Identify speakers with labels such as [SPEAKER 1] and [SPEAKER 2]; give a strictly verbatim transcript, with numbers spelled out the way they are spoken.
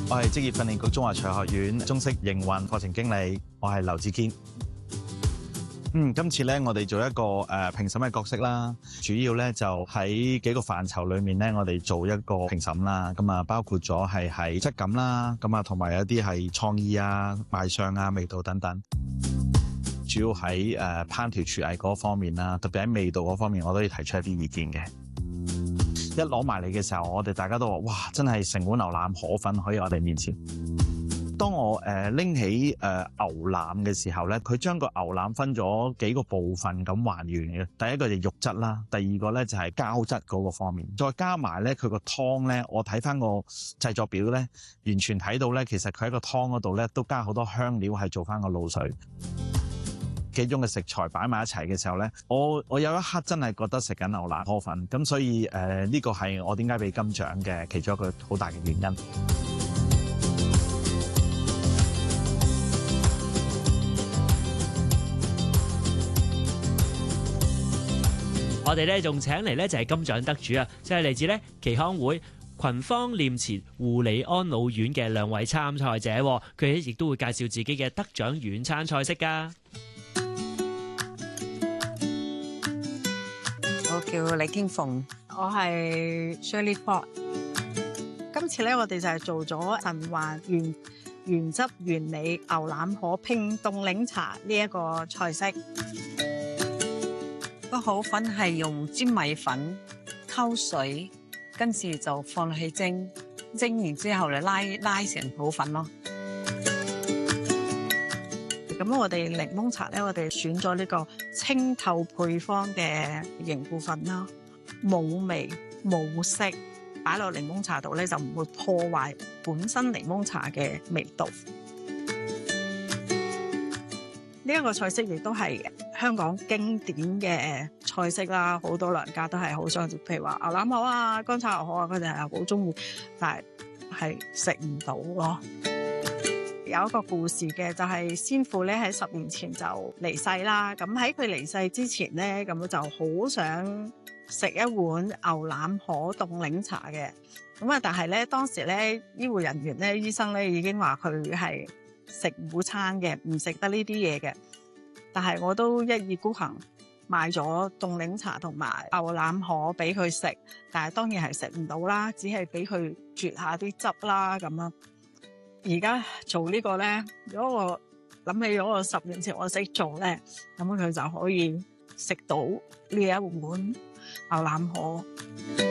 [SPEAKER 1] 我係職業訓練局中華廚學院中式營運課程經理，我係劉志堅。嗯，今次咧我哋做一個誒評審嘅角色啦，主要咧就喺幾個範疇裏面咧，我哋做一個評審啦。咁啊，包括咗係喺質感啦，咁啊同埋有啲係創意啊、賣相啊、味道等等。主要喺誒烹調廚藝嗰方面啦，特別喺味道嗰方面，我都要提出一啲意見嘅。一攞埋嚟嘅時候，我哋大家都話：哇，真係成碗牛腩河粉喺我哋面前。當我誒拎、呃、起誒、呃、牛腩嘅時候咧，佢將個牛腩分咗幾個部分咁還原嘅。第一個就肉質啦，第二個咧就係膠質嗰個方面，再加埋咧佢個湯咧，我睇翻個製作表咧，完全睇到咧，其實佢喺個湯嗰度咧都加好多香料，係做翻個滷水。幾種嘅食材擺埋一齊嘅時候咧，我我有一刻真係覺得食緊牛腩河粉，咁所以誒呢、呃這個係我點解俾金獎嘅其中一個好大嘅原因。
[SPEAKER 2] 我哋咧仲請嚟咧就係金獎得主啊，即係嚟自咧耆康會群芳念慈護理安老院嘅兩位參賽者，佢哋亦都會介紹自己嘅得獎遠餐菜式噶。
[SPEAKER 3] 我叫李經鳳，
[SPEAKER 4] 我係 Shirley Ford。今次咧，我哋就係做咗神華原原汁原味牛腩河拼凍檸茶呢一個菜式。
[SPEAKER 3] 個河粉係用粘米粉溝水，跟住就放落去蒸，蒸完之後嚟拉拉成河粉咯。
[SPEAKER 4] 咁我哋檸檬茶咧，我哋選咗呢個清透配方嘅凝固粉啦，冇味冇色，擺落檸檬茶度咧就唔會破壞本身檸檬茶嘅味道。呢一個菜式亦都係香港經典嘅菜式啦，好多娘家都係好想，譬如話牛腩河啊、乾炒牛河啊，佢哋係好中意，但係係食唔到咯。有一個故事嘅，就係先父咧喺十年前就離世啦。咁喺佢離世之前咧，咁就好想食一碗牛腩河凍檸茶嘅。咁啊，但係咧當時咧醫護人員咧醫生咧已經話佢係食午餐嘅，唔食得呢啲嘢嘅。但係我都一意孤行買咗凍檸茶同埋牛腩河俾佢食，但係當然係食唔到啦，只係俾佢啜下啲汁啦咁樣。而家做呢個咧，如果我諗起咗我十年前我識做咧，咁佢就可以食到呢一碗牛腩河。